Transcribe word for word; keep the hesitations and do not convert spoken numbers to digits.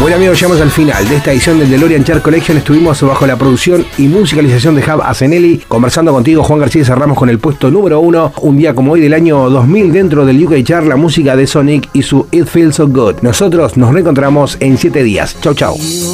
Bueno amigos, llegamos al final de esta edición del DeLorean Chart Collection. Estuvimos bajo la producción y musicalización de Jav Asenelli, conversando contigo Juan García. Cerramos con el puesto número uno, un día como hoy del año dos mil dentro del U K Chart, la música de Sonic y su It Feels So Good. Nosotros nos reencontramos en siete días. Chau chau.